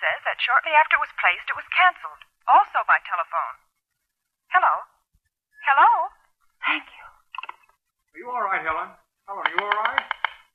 says that shortly after it was placed, it was canceled. Also by telephone. Hello? Hello? Thank you. Are you all right, Helen? Helen, are you all right?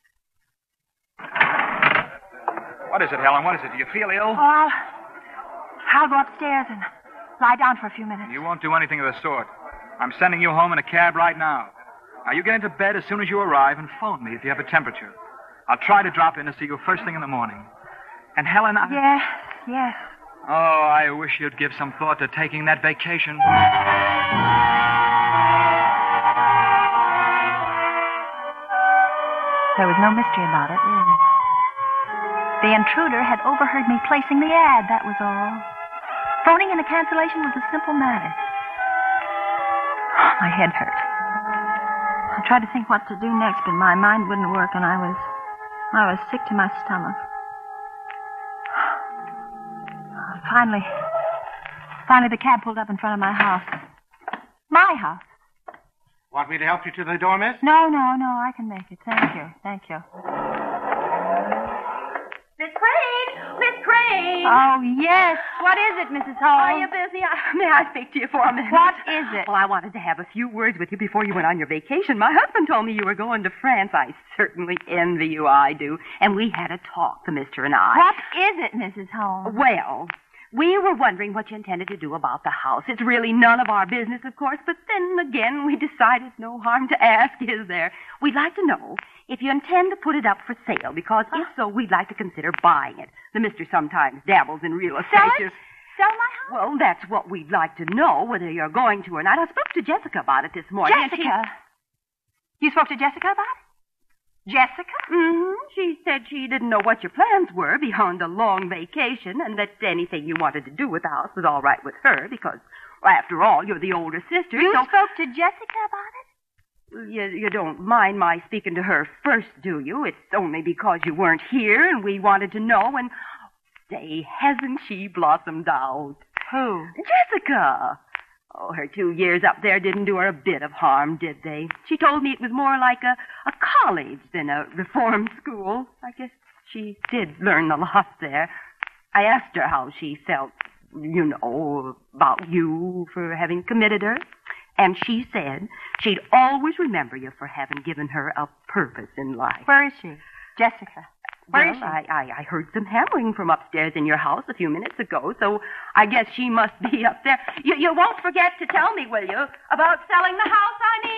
What is it, Helen? What is it? Do you feel ill? Oh, I'll go upstairs and lie down for a few minutes. You won't do anything of the sort. I'm sending you home in a cab right now. Now, you get into bed as soon as you arrive and phone me if you have a temperature. I'll try to drop in to see you first thing in the morning. And, Helen, Yes. Oh, I wish you'd give some thought to taking that vacation. There was no mystery about it, really. The intruder had overheard me placing the ad, that was all. Phoning in a cancellation was a simple matter. My head hurt. I tried to think what to do next, but my mind wouldn't work, and I was sick to my stomach. Finally, the cab pulled up in front of my house. My house. Want me to help you to the door, miss? No, I can make it. Thank you. Miss Crane! Oh, yes. What is it, Mrs. Hall? Are you busy? May I speak to you for a minute? What is it? Well, I wanted to have a few words with you before you went on your vacation. My husband told me you were going to France. I certainly envy you, I do. And we had a talk, the mister and I. What is it, Mrs. Hall? Well, we were wondering what you intended to do about the house. It's really none of our business, of course, but then again, we decided no harm to ask, is there? We'd like to know if you intend to put it up for sale, because if so, we'd like to consider buying it. The mister sometimes dabbles in real estate. Sell it? Sell my house? Well, that's what we'd like to know, whether you're going to or not. I spoke to Jessica about it this morning. Jessica? You spoke to Jessica about it? Jessica? Mm-hmm. She said she didn't know what your plans were beyond a long vacation, and that anything you wanted to do with the house was all right with her, because, after all, you're the older sister. You spoke to Jessica about it? You don't mind my speaking to her first, do you? It's only because you weren't here, and we wanted to know, and... Say, hasn't she blossomed out? Who? Jessica. Oh, her 2 years up there didn't do her a bit of harm, did they? She told me it was more like a college than a reform school. I guess she did learn a lot there. I asked her how she felt, about you for having committed her. And she said she'd always remember you for having given her a purpose in life. Where is she? Jessica. Where is she? I heard some hammering from upstairs in your house a few minutes ago, so I guess she must be up there. You won't forget to tell me, will you, about selling the house, I mean?